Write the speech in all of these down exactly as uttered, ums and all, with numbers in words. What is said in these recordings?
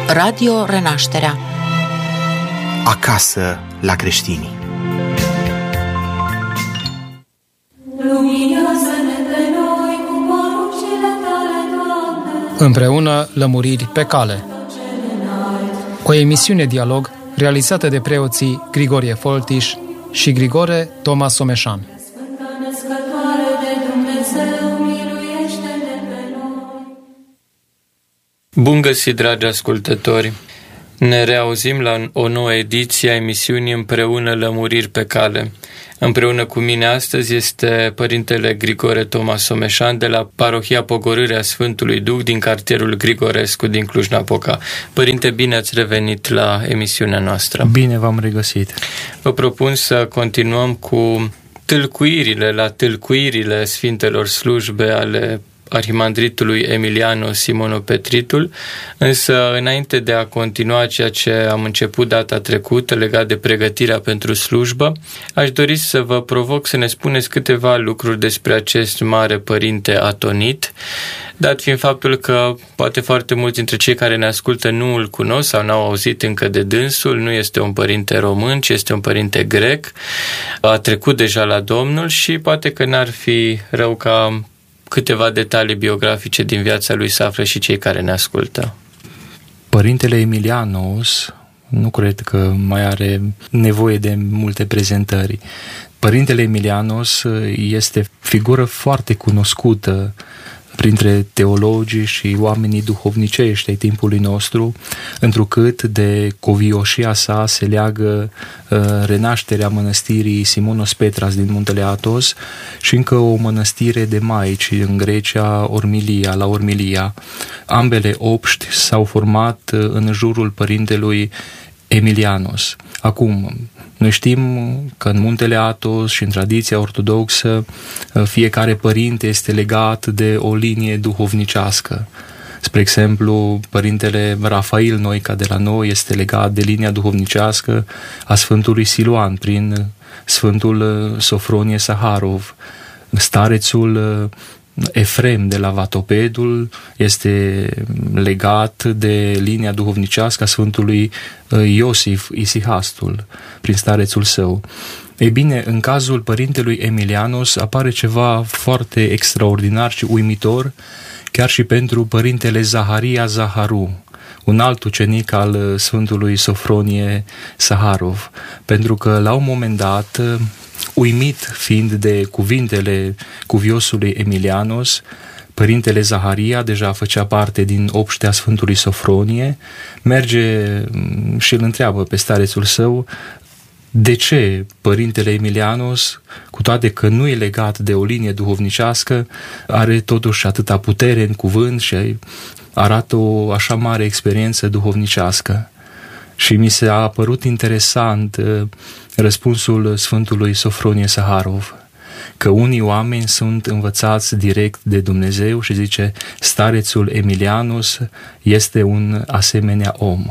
Radio Renașterea. Acasă la creștini. Împreună lămuriri pe cale. O emisiune dialog realizată de preoții Grigorie Foltiș și Grigore Toma Someșan. Bun găsit, dragi ascultători! Ne reauzim la o nouă ediție a emisiunii Împreună lămuriri pe cale. Împreună cu mine astăzi este Părintele Grigore Toma Someșan de la Parohia Pogorârea Sfântului Duh din cartierul Grigorescu din Cluj-Napoca. Părinte, bine ați revenit la emisiunea noastră. Bine v-am regăsit. Vă propun să continuăm cu tâlcuirile la tâlcuirile Sfintelor Slujbe ale arhimandritului Emiliano Simonopetritul, însă înainte de a continua ceea ce am început data trecută legat de pregătirea pentru slujbă, aș dori să vă provoc să ne spuneți câteva lucruri despre acest mare părinte atonit, dat fiind faptul că poate foarte mulți dintre cei care ne ascultă nu îl cunosc sau n-au auzit încă de dânsul. Nu este un părinte român, ci este un părinte grec, a trecut deja la Domnul și poate că n-ar fi rău ca câteva detalii biografice din viața lui să află și cei care ne ascultă. Părintele Emilianos nu cred că mai are nevoie de multe prezentări. Părintele Emilianos este figură foarte cunoscută printre teologii și oamenii duhovnicești ai timpului nostru, întrucât de covioșia sa se leagă uh, renașterea mănăstirii Simonos Petras din Muntele Athos și încă o mănăstire de maici în Grecia, Ormilia, la Ormilia. Ambele obști s-au format în jurul părintelui Emilianos. Acum, noi știm că în Muntele Athos și în tradiția ortodoxă fiecare părinte este legat de o linie duhovnicească. Spre exemplu, părintele Rafail Noica de la noi este legat de linia duhovnicească a Sfântului Siluan prin Sfântul Sofronie Saharov. Starețul Efrem de la Vatopedul este legat de linia duhovnicească a Sfântului Iosif Isihastul prin starețul său. Ei bine, în cazul părintelui Emilianos apare ceva foarte extraordinar și uimitor, chiar și pentru părintele Zaharia Zaharu, un alt ucenic al Sfântului Sofronie Saharov, pentru că la un moment dat, uimit fiind de cuvintele cuviosului Emilianos, părintele Zaharia deja făcea parte din obștea Sfântului Sofronie, merge și îl întreabă pe starețul său de ce părintele Emilianos, cu toate că nu e legat de o linie duhovnicească, are totuși atâta putere în cuvânt și arată o așa mare experiență duhovnicească. Și mi s-a părut interesant răspunsul Sfântului Sofronie Saharov, că unii oameni sunt învățați direct de Dumnezeu și zice, starețul Emilianos este un asemenea om.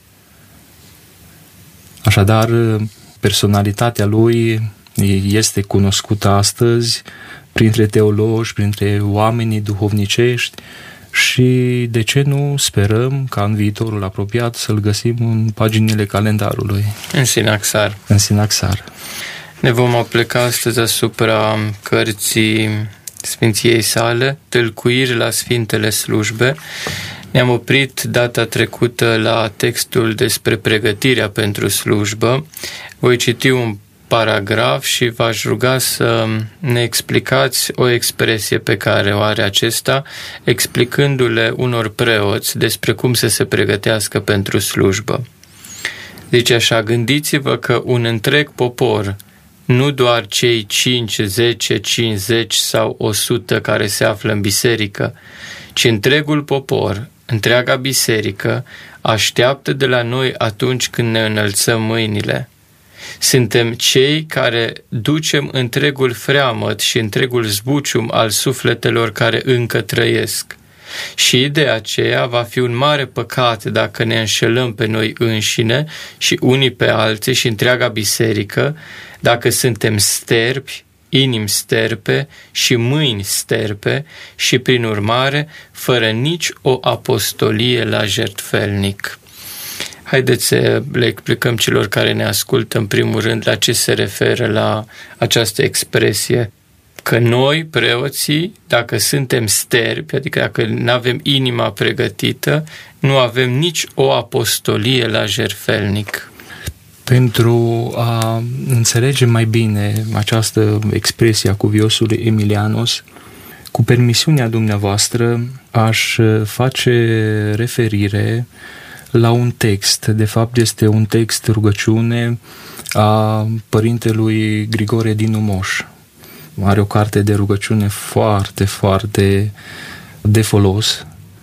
Așadar, personalitatea lui este cunoscută astăzi printre teologi, printre oamenii duhovnicești și, de ce nu, sperăm ca în viitorul apropiat să-l găsim în paginile calendarului. În Sinaxar. În Sinaxar. Ne vom apleca astăzi asupra cărții Sfinției sale, Tâlcuiri la Sfintele Slujbe. Ne-am oprit data trecută la textul despre pregătirea pentru slujbă. Voi citi un paragraf și v-aș ruga să ne explicați o expresie pe care o are acesta, explicându-le unor preoți despre cum să se pregătească pentru slujbă. Zice așa, gândiți-vă că un întreg popor, nu doar cei cinci, zece, cincizeci sau o sută care se află în biserică, ci întregul popor, întreaga biserică, așteaptă de la noi atunci când ne înălțăm mâinile. Suntem cei care ducem întregul freamăt și întregul zbucium al sufletelor care încă trăiesc. Și de aceea va fi un mare păcat dacă ne înșelăm pe noi înșine și unii pe alții și întreaga biserică, dacă suntem sterpi, inimi sterpe și mâini sterpe și, prin urmare, fără nici o apostolie la jertfelnic. Haideți să le explicăm celor care ne ascultă, în primul rând, la ce se referă la această expresie. Că noi, preoții, dacă suntem sterpi, adică dacă nu avem inima pregătită, nu avem nici o apostolie la jertfelnic. Pentru a înțelege mai bine această expresie a cuviosului Emilianos, cu permisiunea dumneavoastră, aș face referire la un text. De fapt, este un text rugăciune a părintelui Grigore din Umoș. Are o carte de rugăciune foarte, foarte de folos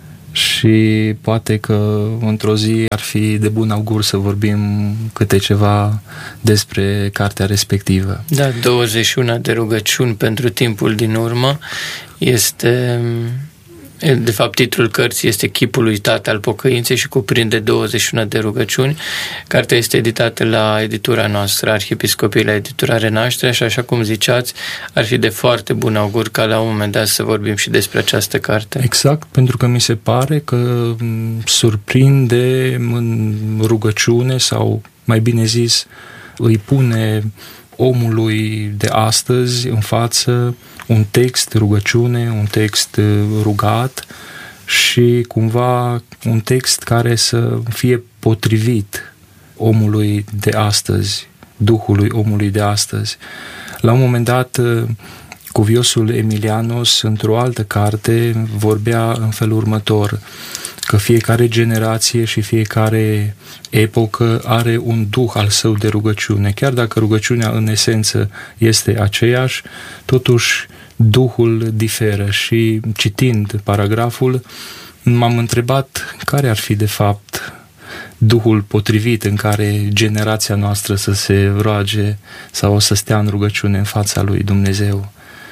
și poate că într-o zi ar fi de bun augur să vorbim câte ceva despre cartea respectivă. Da, douăzeci și unu de rugăciuni pentru timpul din urmă este... De fapt, titlul cărții este Chipul uitat al pocăinței și cuprinde douăzeci și unu de rugăciuni. Cartea este editată la editura noastră, Arhiepiscopie, la editura Renașterea, și așa cum ziceați, ar fi de foarte bun augur ca la un moment dat să vorbim și despre această carte. Exact, pentru că mi se pare că surprinde în rugăciune, sau mai bine zis, îi pune omului de astăzi în față un text rugăciune, un text rugat și cumva un text care să fie potrivit omului de astăzi, Duhului omului de astăzi. La un moment dat, cuviosul Emilianos, într-o altă carte, vorbea în felul următor, că fiecare generație și fiecare epocă are un duh al său de rugăciune. Chiar dacă rugăciunea în esență este aceeași, totuși duhul diferă. Și citind paragraful, m-am întrebat care ar fi de fapt duhul potrivit în care generația noastră să se roage sau să stea în rugăciune în fața lui Dumnezeu.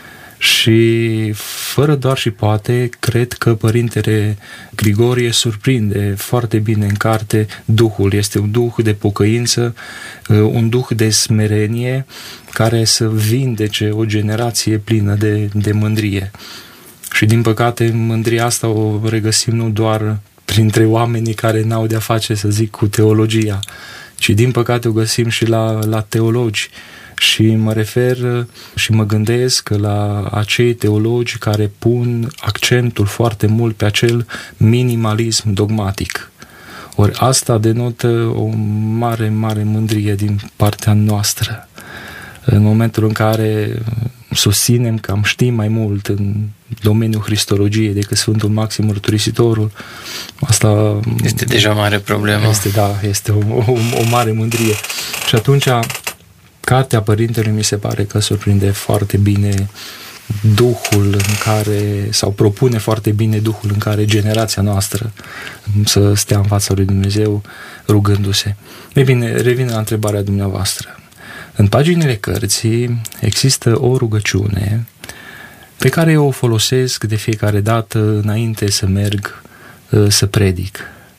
Și fără doar și poate, cred că părintele Grigorie surprinde foarte bine în carte Duhul. Este un duh de pocăință, un duh de smerenie care să vindece o generație plină de, de mândrie. Și din păcate mândria asta o regăsim nu doar printre oamenii care n-au de-a face, să zic, cu teologia, ci din păcate o găsim și la, la teologi. Și mă refer și mă gândesc la acei teologi care pun accentul foarte mult pe acel minimalism dogmatic. Ori asta denotă o mare, mare mândrie din partea noastră. În momentul în care susținem că am ști mai mult în domeniul cristologiei decât Sfântul Maxim Mărturisitorul, asta este deja mare problemă. Este, da, este o, o, o mare mândrie. Și atunci cartea părintelui mi se pare că surprinde foarte bine Duhul în care, sau propune foarte bine Duhul în care generația noastră să stea în fața lui Dumnezeu rugându-se. Ei bine, revin la întrebarea dumneavoastră. În paginile cărții există o rugăciune pe care eu o folosesc de fiecare dată înainte să merg să predic.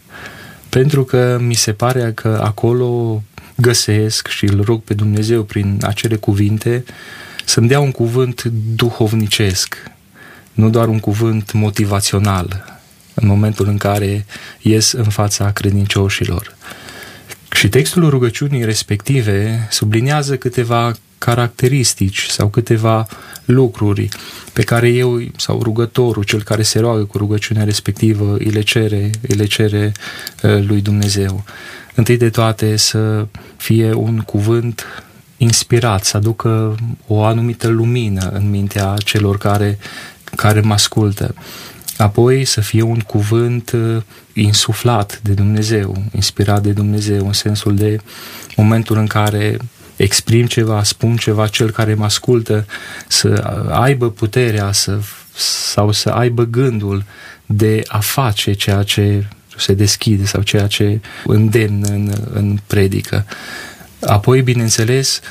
Pentru că mi se pare că acolo găsesc și îl rog pe Dumnezeu prin acele cuvinte să-mi dea un cuvânt duhovnicesc, nu doar un cuvânt motivațional în momentul în care ies în fața credincioșilor. Și textul rugăciunii respective subliniază câteva caracteristici sau câteva lucruri pe care eu sau rugătorul, cel care se roagă cu rugăciunea respectivă, îi le cere, îi le cere lui Dumnezeu. Întâi de toate să fie un cuvânt inspirat, să aducă o anumită lumină în mintea celor care, care mă ascultă. Apoi să fie un cuvânt insuflat de Dumnezeu, inspirat de Dumnezeu, în sensul de momentul în care exprim ceva, spun ceva, cel care mă ascultă să aibă puterea să, sau să aibă gândul de a face ceea ce se deschide sau ceea ce îndemnă în, în predică. Apoi, bineînțeles,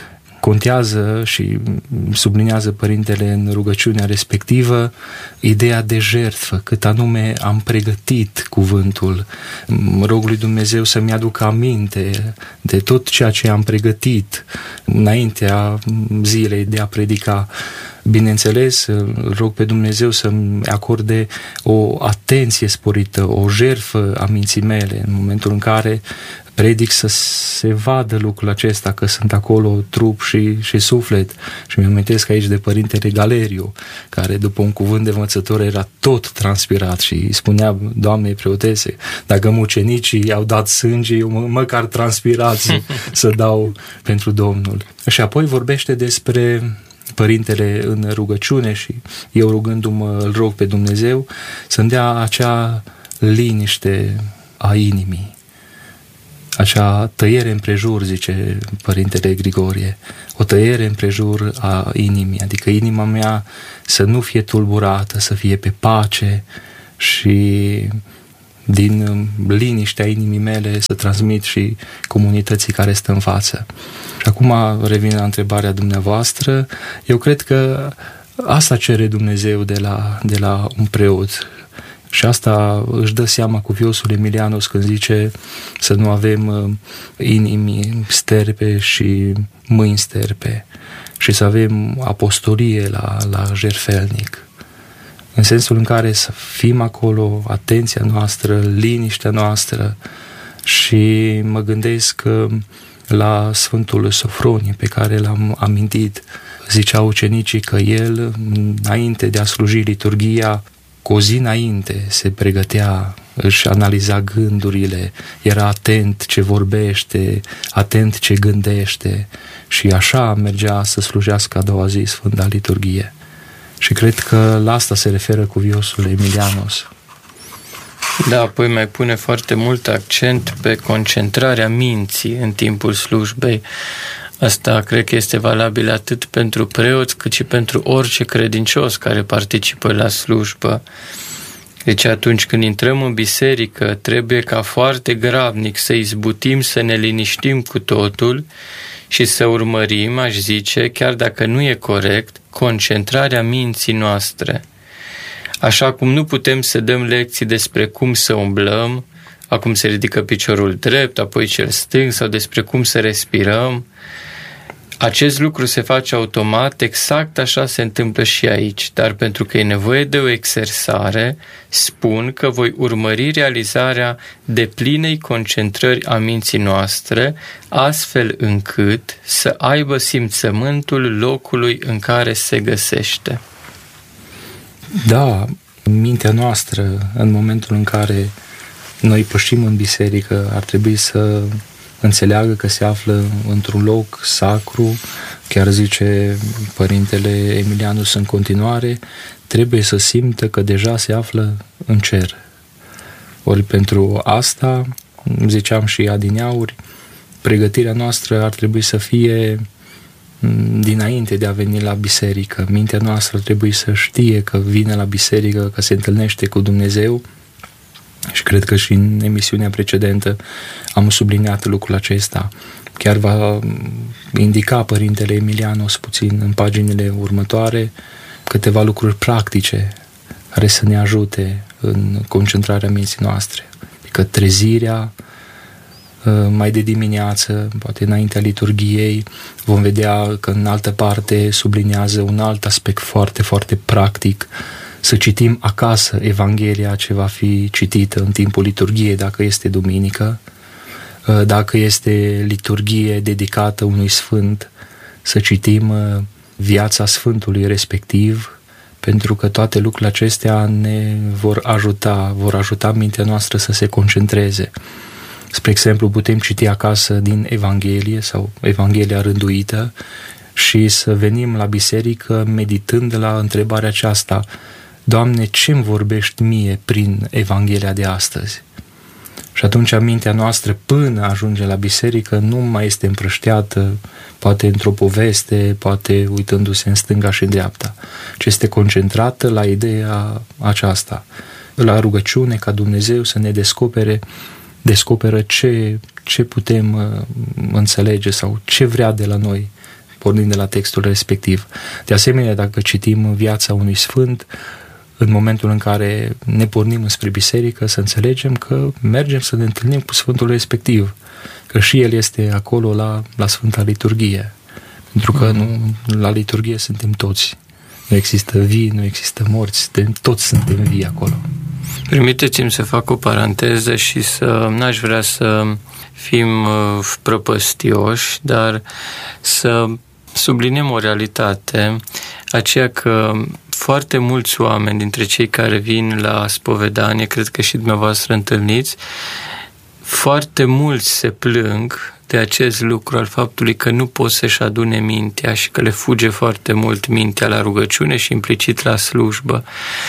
contează și subliniază Părintele în rugăciunea respectivă ideea de jertfă, cât anume am pregătit cuvântul. Rog lui Dumnezeu să-mi aducă aminte de tot ceea ce am pregătit înaintea zilei de a predica. Bineînțeles, îl rog pe Dumnezeu să-mi acorde o atenție sporită, o jertfă a minții mele, în momentul în care predic să se vadă lucrul acesta, că sunt acolo trup și, și suflet. Și mi amintesc aici de Părintele Galeriu, care după un cuvânt de învățător era tot transpirat și îi spunea Doamnei preotese, dacă mucenicii au dat sânge, eu mă, măcar transpirați să dau pentru Domnul. Și apoi vorbește despre Părintele în rugăciune și eu rugându-mă îl rog pe Dumnezeu să-mi dea acea liniște a inimii, acea tăiere împrejur, zice Părintele Grigorie, o tăiere împrejur a inimii, adică inima mea să nu fie tulburată, să fie pe pace și din liniștea inimii mele să transmit și comunității care stă în față. Și acum revin la întrebarea dumneavoastră. Eu cred că asta cere Dumnezeu de la, de la un preot. Și asta își dă seama cuviosul Emilianos când zice să nu avem inimi sterpe și mâini sterpe și să avem apostolie la, la jertfelnic. În sensul în care să fim acolo, atenția noastră, liniștea noastră. Și mă gândesc la Sfântul Sofronie pe care l-am amintit. Ziceau ucenicii că el, înainte de a sluji liturghia, cu o zi înainte se pregătea, își analiza gândurile, era atent ce vorbește, atent ce gândește și așa mergea să slujească a doua zi Sfânta Liturghie. Și cred că la asta se referă cuviosul Emilianos. Da, apoi mai pune foarte mult accent pe concentrarea minții în timpul slujbei. Asta cred că este valabil atât pentru preoți cât și pentru orice credincios care participă la slujbă. Deci atunci când intrăm în biserică, trebuie ca foarte grabnic să izbutim, să ne liniștim cu totul și să urmărim, aș zice, chiar dacă nu e corect, concentrarea minții noastre. Așa cum nu putem să dăm lecții despre cum să umblăm, acum se ridică piciorul drept, apoi cel stâng, sau despre cum să respirăm, acest lucru se face automat, exact așa se întâmplă și aici, dar pentru că e nevoie de o exersare, spun că voi urmări realizarea deplinei concentrări a minții noastre, astfel încât să aibă simțământul locului în care se găsește. Da, mintea noastră, în momentul în care noi pășim în biserică, ar trebui să înțeleagă că se află într-un loc sacru, chiar zice Părintele Emilianus în continuare, trebuie să simtă că deja se află în cer. Ori pentru asta, ziceam și adineauri, pregătirea noastră ar trebui să fie dinainte de a veni la biserică. Mintea noastră trebuie să știe că vine la biserică, că se întâlnește cu Dumnezeu. Și cred că și în emisiunea precedentă am subliniat lucrul acesta. Chiar va indica Părintele Emilianos puțin în paginile următoare câteva lucruri practice care să ne ajute în concentrarea minții noastre. Adică trezirea mai de dimineață, poate înaintea liturghiei, vom vedea că în altă parte subliniază un alt aspect foarte, foarte practic, să citim acasă Evanghelia ce va fi citită în timpul liturghiei, dacă este duminică, dacă este liturghie dedicată unui sfânt, să citim viața sfântului respectiv, pentru că toate lucrurile acestea ne vor ajuta, vor ajuta mintea noastră să se concentreze. Spre exemplu, putem citi acasă din Evanghelie sau Evanghelia rânduită și să venim la biserică meditând la întrebarea aceasta: Doamne, ce-mi vorbești mie prin Evanghelia de astăzi? Și atunci mintea noastră, până ajunge la biserică, nu mai este împrășteată, poate într-o poveste, poate uitându-se în stânga și în dreapta, ci este concentrată la ideea aceasta, la rugăciune ca Dumnezeu să ne descopere, descoperă ce, ce putem uh, înțelege sau ce vrea de la noi pornind de la textul respectiv. De asemenea, dacă citim viața unui sfânt, în momentul în care ne pornim spre biserică, să înțelegem că mergem să ne întâlnim cu sfântul respectiv, că și el este acolo la, la Sfânta Liturghie. Pentru că nu, la liturghie suntem toți. Nu există vii, nu există morți, toți suntem vii acolo. Permiteți-mi să fac o paranteză și să n-aș vrea să fim uh, prăpăstioși, dar să subliniem o realitate, aceea că foarte mulți oameni dintre cei care vin la spovedanie, cred că și dumneavoastră întâlniți, foarte mulți se plâng de acest lucru al faptului că nu pot să-și adune mintea și că le fuge foarte mult mintea la rugăciune și implicit la slujbă.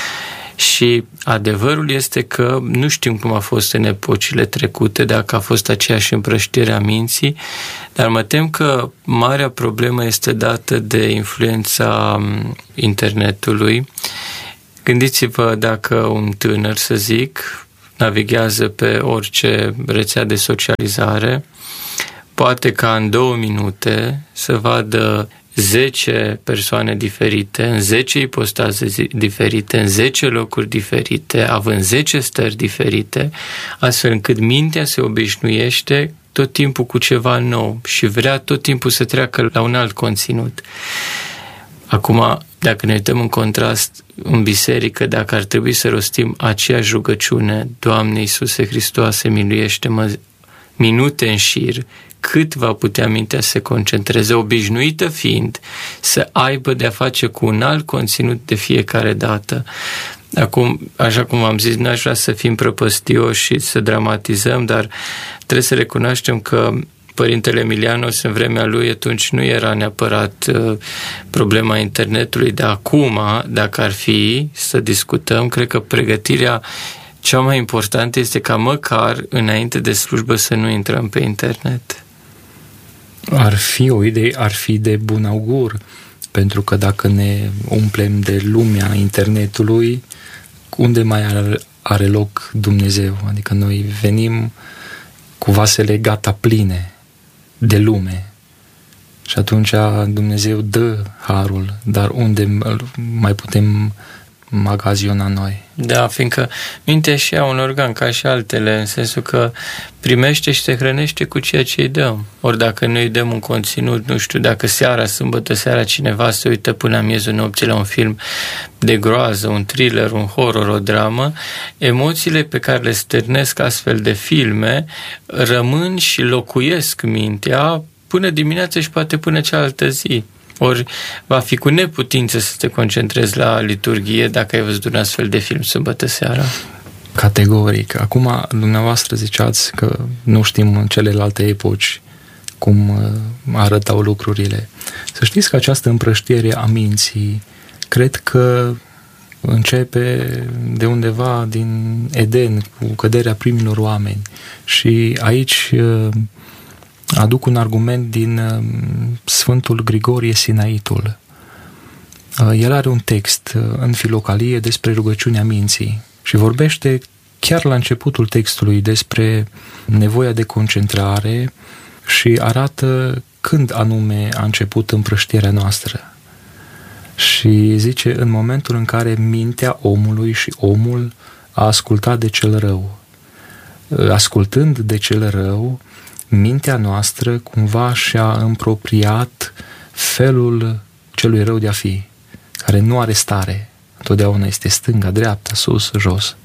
Și adevărul este că nu știm cum a fost în epocile trecute, dacă a fost aceeași împrăștire a minții, dar mă tem că marea problemă este dată de influența internetului. Gândiți-vă dacă un tânăr, să zic, navighează pe orice rețea de socializare, poate ca în două minute să vadă zece persoane diferite, în zece ipostaze diferite, în zece locuri diferite, având zece stări diferite, astfel încât mintea se obișnuiește tot timpul cu ceva nou și vrea tot timpul să treacă la un alt conținut. Acum, dacă ne uităm în contrast în biserică, dacă ar trebui să rostim aceeași rugăciune, Doamne Iisuse Hristoase, miluiește-mă, minute în șir, cât va putea mintea să se concentreze, obișnuită fiind să aibă de-a face cu un alt conținut de fiecare dată. Acum, așa cum am zis, n-aș vrea să fim prăpăstioși și să dramatizăm, dar trebuie să recunoaștem că Părintele Emilianos, în vremea lui, atunci nu era neapărat uh, problema internetului, dar acum, dacă ar fi să discutăm, cred că pregătirea cea mai importantă este ca măcar înainte de slujbă să nu intrăm pe internet. Ar fi o idee, ar fi de bun augur, pentru că dacă ne umplem de lumea internetului, unde mai are, are loc Dumnezeu? Adică noi venim cu vasele gata pline de lume și atunci Dumnezeu dă harul, dar unde mai putem magaziona noi? Da, fiindcă mintea și ea un organ ca și altele, în sensul că primește și se hrănește cu ceea ce îi dăm. Ori dacă noi îi dăm un conținut, nu știu, dacă seara, sâmbătă seara, cineva se uită până la miezul nopții la un film de groază, un thriller, un horror, o dramă, emoțiile pe care le stârnesc astfel de filme rămân și locuiesc mintea până dimineața și poate până cealaltă zi. Ori va fi cu neputință să te concentrezi la liturghie dacă ai văzut un astfel de film sâmbătă seara. Categoric. Acum, dumneavoastră ziceați că nu știm în celelalte epoci cum arătau lucrurile. Să știți că această împrăștiere a minții cred că începe de undeva din Eden, cu căderea primilor oameni. Și aici aduc un argument din Sfântul Grigorie Sinaitul. El are un text în Filocalie despre rugăciunea minții și vorbește chiar la începutul textului despre nevoia de concentrare și arată când anume a început împrăștierea noastră. Și zice, în momentul în care mintea omului și omul a ascultat de cel rău. Ascultând de cel rău, mintea noastră cumva și-a împropriat felul celui rău de a fi, care nu are stare. Întotdeauna este stânga, dreapta, sus, jos.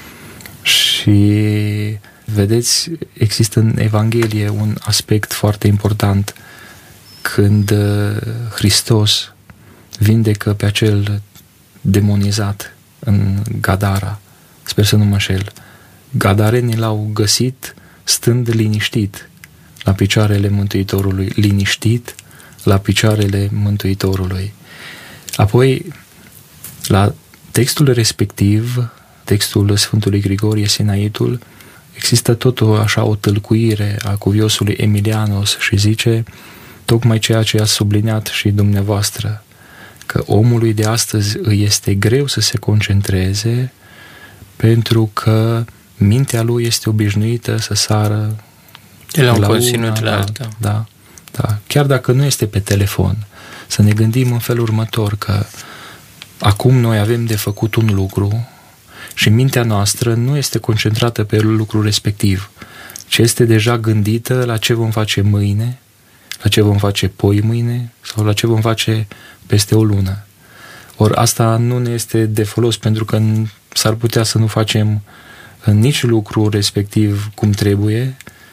Și vedeți, există în Evanghelie un aspect foarte important când Hristos vindecă pe acel demonizat în Gadara. Sper să nu mă înșel. Gadarenii l-au găsit stând liniștit la picioarele Mântuitorului, liniștit la picioarele Mântuitorului. Apoi, la textul respectiv, textul Sfântului Grigorie Sinaitul, există tot o, așa o tâlcuire a cuviosului Emilianos și zice tocmai ceea ce a subliniat și dumneavoastră, că omului de astăzi îi este greu să se concentreze pentru că mintea lui este obișnuită să sară de la un conținut la alta. Da. Da? Chiar dacă nu este pe telefon, să ne gândim în felul următor, că acum noi avem de făcut un lucru și mintea noastră nu este concentrată pe lucrul respectiv, ci este deja gândită la ce vom face mâine, la ce vom face poi mâine sau la ce vom face peste o lună. Ori asta nu ne este de folos, pentru că s-ar putea să nu facem nici lucru respectiv cum trebuie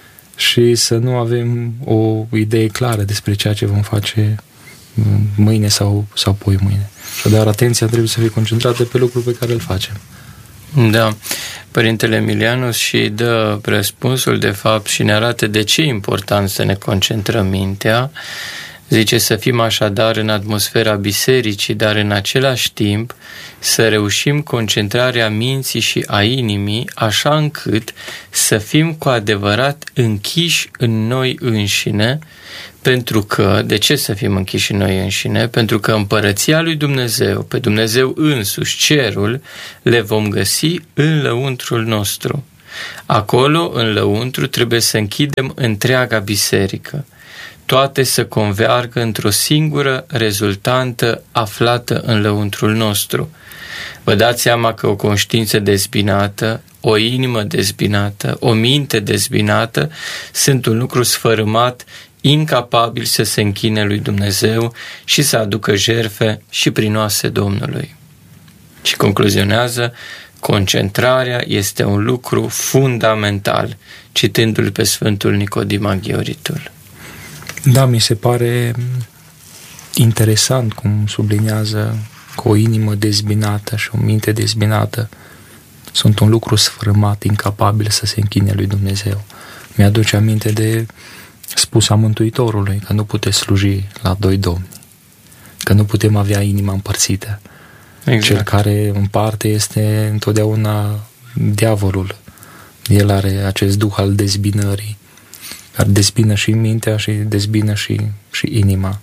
și să nu avem o idee clară despre ceea ce vom face mâine sau, sau poi mâine. Dar atenția trebuie să fie concentrată pe lucrul pe care îl facem. Da. Părintele Emilianus și dă răspunsul de fapt și ne arată de ce e important să ne concentrăm mintea. Zice să fim așadar în atmosfera bisericii, dar în același timp să reușim concentrarea minții și a inimii așa încât să fim cu adevărat închiși în noi înșine, pentru că, de ce să fim închiși în noi înșine? Pentru că împărăția lui Dumnezeu, pe Dumnezeu însuși, cerul, le vom găsi în lăuntrul nostru. Acolo, în lăuntru, trebuie să închidem întreaga biserică. Toate să convergă într-o singură rezultantă aflată în lăuntrul nostru. Vă dați seama că o conștiință dezbinată, o inimă dezbinată, o minte dezbinată sunt un lucru sfărâmat, incapabil să se închine lui Dumnezeu și să aducă jertfe și prinoase Domnului. Și concluzionează, concentrarea este un lucru fundamental, citându-l pe Sfântul Nicodim Aghioritul. Da, mi se pare interesant cum subliniază că o inimă dezbinată și o minte dezbinată sunt un lucru sfărâmat, incapabil să se închine lui Dumnezeu. Mi-aduce aminte de spusa Mântuitorului, că nu puteți sluji la doi domni, că nu putem avea inima împărțită. Exact. Cel care împarte este întotdeauna diavolul. El are acest duh al dezbinării, care dezbină și mintea și dezbină și, și inima.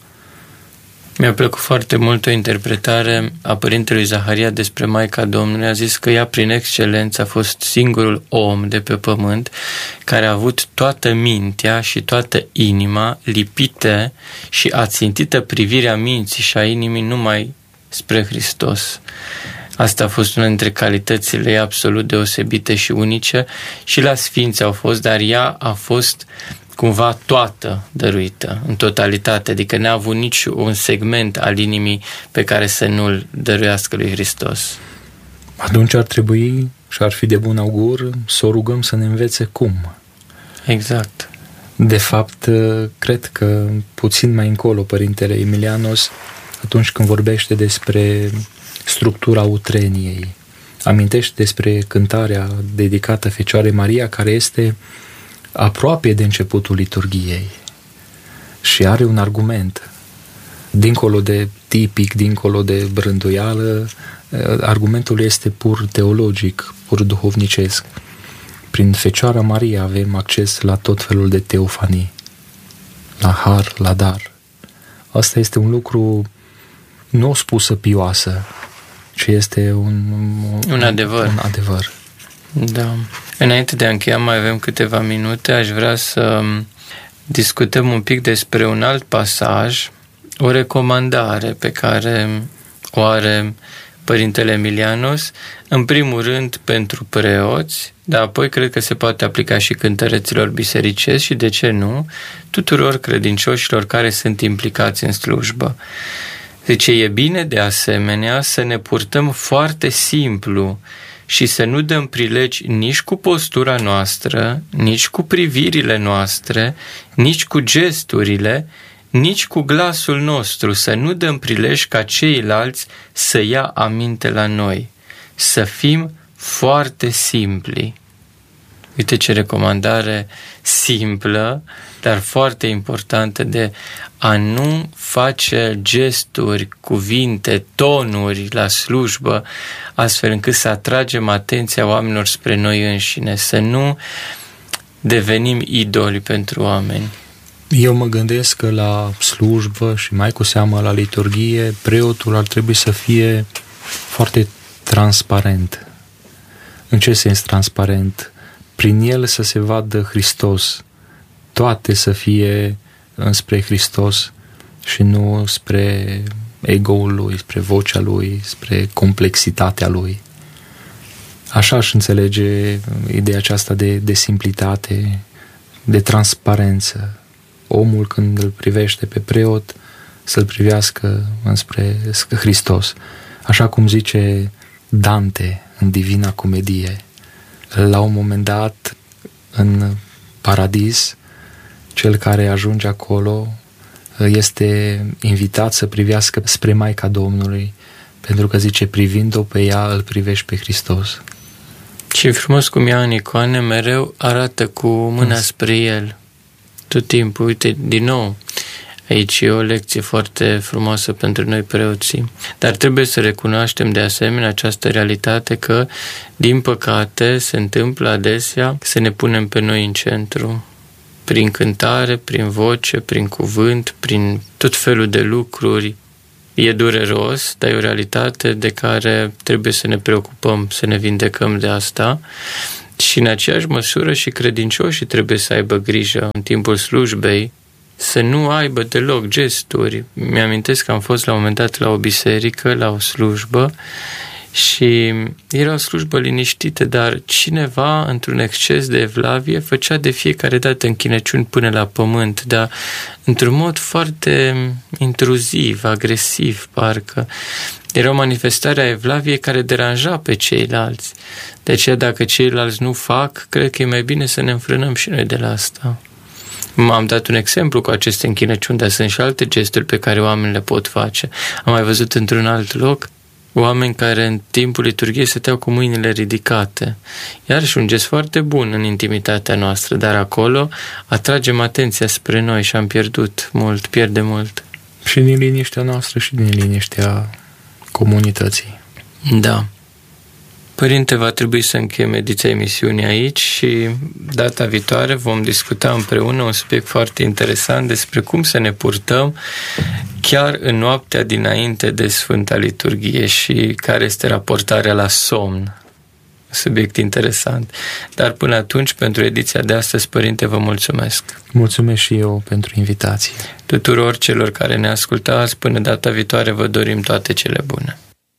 Mi-a plăcut foarte mult o interpretare a părintelui Zaharia despre Maica Domnului. A zis că ea, prin excelență, a fost singurul om de pe pământ care a avut toată mintea și toată inima lipite și ațintită privirea minții și a inimii numai spre Hristos. Asta a fost una dintre calitățile ei absolut deosebite și unice, și la sfinți au fost, dar ea a fost cumva toată dăruită, în totalitate, adică n-a avut nici un segment al inimii pe care să nu-l dăruiască lui Hristos. Atunci ar trebui și ar fi de bun augur să o rugăm să ne învețe cum. Exact. De fapt, cred că puțin mai încolo Părintele Emilianos, atunci când vorbește despre structura utreniei, amintește despre cântarea dedicată Fecioarei Maria, care este aproape de începutul liturghiei și are un argument. Dincolo de tipic, dincolo de brânduială, argumentul este pur teologic, pur duhovnicesc. Prin Fecioara Maria avem acces la tot felul de teofanii, la har, la dar. Asta este un lucru nu o spusă pioasă, ci este un, un, un adevăr. Un adevăr. Da. Înainte de a încheia, mai avem câteva minute. Aș vrea să discutăm un pic despre un alt pasaj, o recomandare pe care o are Părintele Emilianus, în primul rând pentru preoți, dar apoi cred că se poate aplica și cântăreților bisericești și, de ce nu, tuturor credincioșilor care sunt implicați în slujbă. Zice, e bine de asemenea să ne purtăm foarte simplu și să nu dăm prilegi nici cu postura noastră, nici cu privirile noastre, nici cu gesturile, nici cu glasul nostru, să nu dăm prilej ca ceilalți să ia aminte la noi. Să fim foarte simpli. Uite ce recomandare simplă, dar foarte importantă, de a nu face gesturi, cuvinte, tonuri la slujbă, astfel încât să atragem atenția oamenilor spre noi înșine, să nu devenim idoli pentru oameni. Eu mă gândesc că la slujbă și mai cu seamă la liturghie, preotul ar trebui să fie foarte transparent. În ce sens transparent? Prin el să se vadă Hristos, toate să fie înspre Hristos și nu spre ego-ul lui, spre vocea lui, spre complexitatea lui. Așa aș înțelege ideea aceasta de, de simplitate, de transparență. Omul, când îl privește pe preot, să-l privească înspre Hristos. Așa cum zice Dante în Divina Comedie. La un moment dat, în paradis, cel care ajunge acolo este invitat să privească spre Maica Domnului, pentru că zice, privind-o pe ea, îl privești pe Hristos. Și frumos cum ea în icoane mereu arată cu mâna spre el. Tot timpul, uite, din nou, aici e o lecție foarte frumoasă pentru noi preoții. Dar trebuie să recunoaștem de asemenea această realitate că, din păcate, se întâmplă adesea să ne punem pe noi în centru. Prin cântare, prin voce, prin cuvânt, prin tot felul de lucruri. E dureros, dar e o realitate de care trebuie să ne preocupăm, să ne vindecăm de asta. Și în aceeași măsură și credincioșii trebuie să aibă grijă în timpul slujbei să nu aibă deloc gesturi. Mi-amintesc că am fost la un moment dat la o biserică, la o slujbă, și era o slujbă liniștită, dar cineva, într-un exces de evlavie, făcea de fiecare dată închinăciuni până la pământ, dar într-un mod foarte intruziv, agresiv, parcă. Era o manifestare a evlaviei care deranja pe ceilalți. De aceea, dacă ceilalți nu fac, cred că e mai bine să ne înfrânăm și noi de la asta. M-am dat un exemplu cu aceste închinăciuni, dar sunt și alte gesturi pe care oamenii le pot face. Am mai văzut într-un alt loc oameni care în timpul liturghiei stăteau cu mâinile ridicate. Iarăși un gest foarte bun în intimitatea noastră, dar acolo atragem atenția spre noi și am pierdut mult, pierde mult. Și din liniștea noastră și din liniștea comunității. Da. Părinte, va trebui să încheiem ediția emisiunii aici și data viitoare vom discuta împreună un subiect foarte interesant despre cum să ne purtăm chiar în noaptea dinainte de Sfânta Liturghie și care este raportarea la somn. Subiect interesant. Dar până atunci, pentru ediția de astăzi, Părinte, vă mulțumesc. Mulțumesc și eu pentru invitație. Tuturor celor care ne ascultați, până data viitoare vă dorim toate cele bune.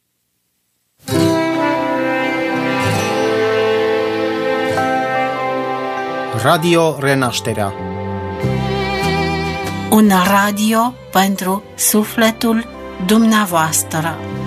Radio Renașterea. Un radio pentru sufletul dumneavoastră.